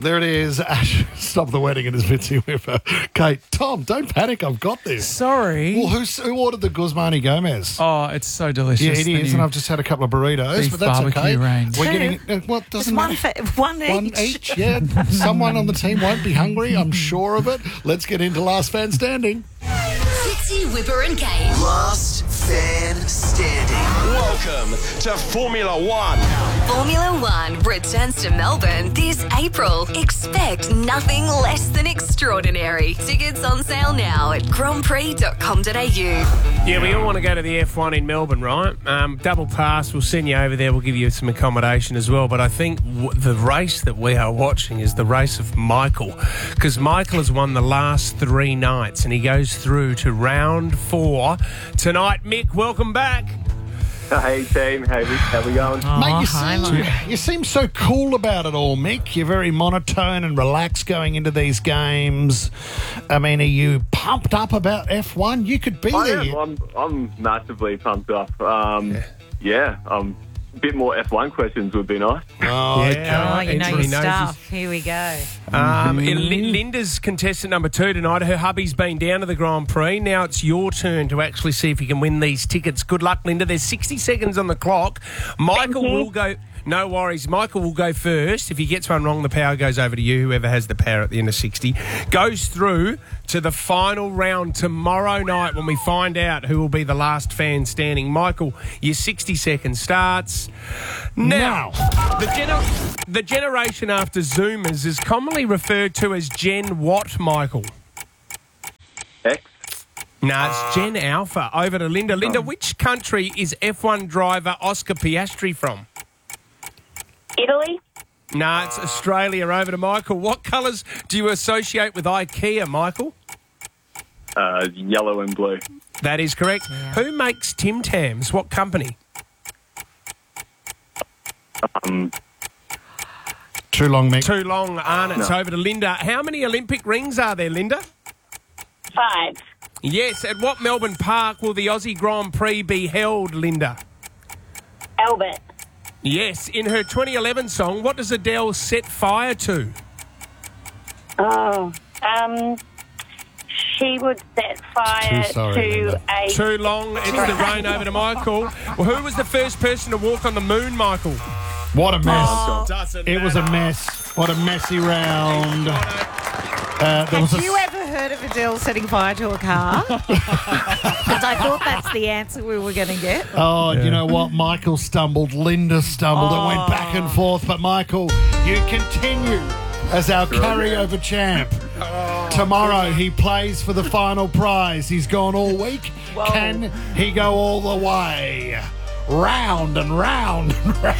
There it is. Ash, stop the wedding, and his Vinci Whipper. Kate, Tom, don't panic. I've got this. Sorry. Well, who ordered the Guzmani Gomez? Oh, it's so delicious. Yeah, it is, and I've just had a couple of burritos, beef but that's barbecue okay. range. We're getting doesn't It's matter. one One each. each, yeah. Someone on the team won't be hungry, I'm sure of it. Let's get into Last Fan Standing. Fitzy, Whipper and Kate. Last fan standing. Welcome to Formula One. Formula One returns to Melbourne this April. Expect nothing less than extraordinary. Tickets on sale now at grandprix.com.au. Yeah, we all want to go to the F1 in Melbourne, right? Double pass, we'll send you over there, we'll give you some accommodation as well. But I think the race that we are watching is the race of Michael, because Michael has won the last 3 nights and he goes through to round 4 tonight. Mick, welcome back. Hey team, how we going? Mate, you seem so cool about it all, Mick. You're very monotone and relaxed going into these games. I mean, are you pumped up about F1? You could be there. I'm massively pumped up. A bit more F1 questions would be nice. Oh, you know your stuff. Here we go. Linda's contestant number 2 tonight. Her hubby's been down to the Grand Prix. Now it's your turn to actually see if you can win these tickets. Good luck, Linda. There's 60 seconds on the clock. Michael will go... No worries. Michael will go first. If he gets one wrong, the power goes over to you, whoever has the power at the end of 60. Goes through to the final round tomorrow night when we find out who will be the last fan standing. Michael, your 60 seconds starts now. The generation after Zoomers is commonly referred to as Gen what, Michael? X. No, it's Gen Alpha. Over to Linda. Linda, which country is F1 driver Oscar Piastri from? Italy. No, it's Australia. Over to Michael. What colours do you associate with IKEA, Michael? Yellow and blue. That is correct. Yeah. Who makes Tim Tams? What company? Too long, Mick. Too long, Arnott. It's over to Linda. How many Olympic rings are there, Linda? 5. Yes. At what Melbourne Park will the Aussie Grand Prix be held, Linda? Albert. Yes. In her 2011 song, what does Adele set fire to? She would set fire to a... Too long. It's the rain. Over to Michael. Well, who was the first person to walk on the moon, Michael? What a mess. It was a mess. What a messy round. Have you ever heard of Adele setting fire to a car? Because I thought that's the answer we were going to get. Oh, you know what? Michael stumbled. Linda stumbled. It went back and forth. But, Michael, you continue as our carryover champ. Tomorrow he plays for the final prize. He's gone all week. Whoa. Can he go all the way? Round and round and round.